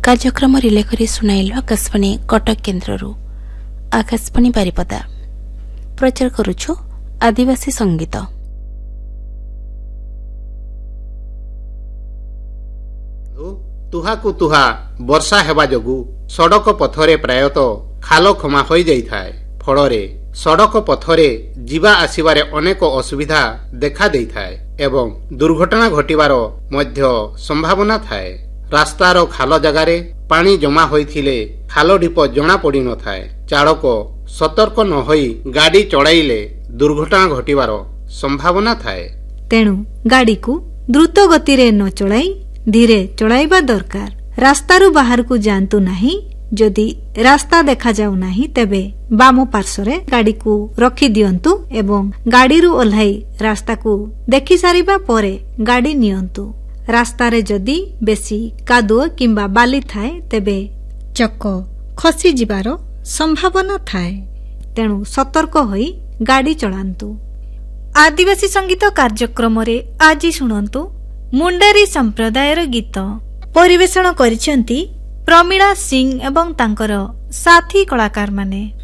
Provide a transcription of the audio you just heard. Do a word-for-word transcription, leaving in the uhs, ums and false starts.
କାର୍ଯ୍ୟକ୍ରମ ରିଲେ କରି ଶୁଣାଇଲୁ ଆକାଶବାଣୀ କଟକ କେନ୍ଦ୍ରରୁ। ଆକାଶବାଣୀ ବାରିପଦା ପ୍ରଚାର କରୁଛୁ ଆଦିବାସୀ ସଙ୍ଗୀତ। ତୁହାକୁ ତୁହା ବର୍ଷା ହେବା ଯୋଗୁଁ ସଡ଼କ ପଥରେ ପ୍ରାୟତଃ ଖାଲ ଖମା ହୋଇଯାଇଥାଏ। ଫଳରେ ସଡ଼କ ପଥରେ ଯିବା ଆସିବାରେ ଅନେକ ଅସୁବିଧା ଦେଖା ଦେଇଥାଏ ଏବଂ ଦୁର୍ଘଟଣା ଘଟିବାର ମଧ୍ୟ ସମ୍ଭାବନା ଥାଏ। ରାସ୍ତାର ଖାଲ ଜାଗାରେ ପାଣି ଜମା ହୋଇଥିଲେ ଖାଲ ଢିପ ଜଣା ପଡ଼ିନଥାଏ। ଚାଳକ ସତର୍କ ନ ହୋଇ ଗାଡ଼ି ଚଳାଇଲେ ଦୁର୍ଘଟଣା ଘଟିବାର ସମ୍ଭାବନା ଥାଏ। ତେଣୁ ଗାଡ଼ିକୁ ଦ୍ରୁତ ଗତିରେ ନ ଚଳାଇ ଧୀରେ ଚଳାଇବା ଦରକାର। ରାସ୍ତାରୁ ବାହାରକୁ ଯାଆନ୍ତୁ ନାହିଁ। ଯଦି ରାସ୍ତା ଦେଖାଯାଉ ନାହିଁ ତେବେ ବାମ ପାର୍ଶ୍ୱରେ ଗାଡ଼ିକୁ ରଖିଦିଅନ୍ତୁ ଏବଂ ଗାଡ଼ିରୁ ଓହ୍ଲାଇ ରାସ୍ତାକୁ ଦେଖିସାରିବା ପରେ ଗାଡ଼ି ନିଅନ୍ତୁ। ରାସ୍ତାରେ ଯଦି ବେଶୀ କାଦୁଅ କିମ୍ବା ବାଲି ଥାଏ ତେବେ ଚକ ଖସିଯିବାର ସମ୍ଭାବନା ଥାଏ। ତେଣୁ ସତର୍କ ହୋଇ ଗାଡ଼ି ଚଳାନ୍ତୁ। ଆଦିବାସୀ ସଙ୍ଗୀତ କାର୍ଯ୍ୟକ୍ରମରେ ଆଜି ଶୁଣନ୍ତୁ ମୁଣ୍ଡାରୀ ସମ୍ପ୍ରଦାୟର ଗୀତ। ପରିବେଷଣ କରିଛନ୍ତି ପ୍ରମିଳା ସିଂ ଏବଂ ତାଙ୍କର ସାଥୀ କଳାକାରମାନେ।